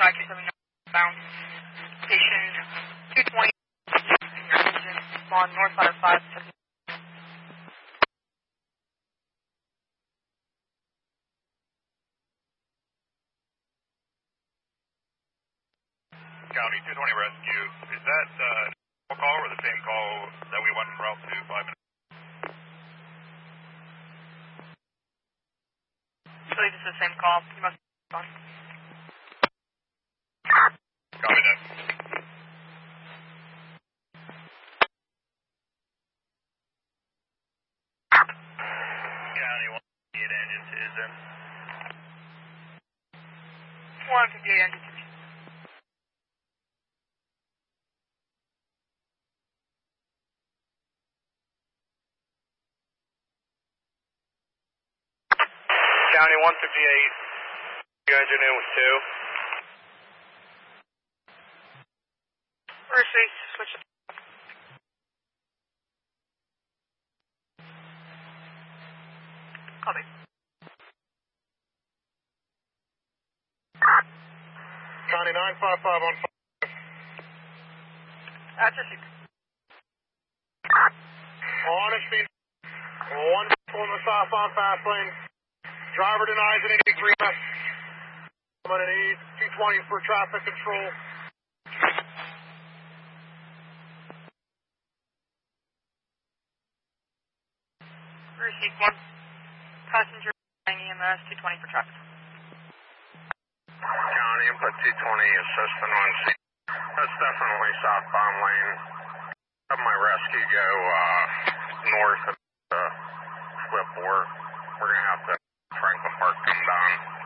527 bound. Station 220 in your engine on north side of 570. County 220 Rescue, is that a call or the same call that we went from route 2 5 minutes? I believe this is the same call. You must be on. Copy that. County 158 engine 2 is in. 158 engine 2. County 158, engine in with 2. First base, switch it. Copy. County 955 on 5. That's received. On a speed. 1 on the southbound fast lane. Driver denies an 83 left. I'm going to need 220 for traffic control. Received 1. Passenger EMS 220 for traffic. County input 220, assistant 1C. That's definitely southbound lane. Have my rescue go north of the flip board. We're going to have to Franklin Park come down.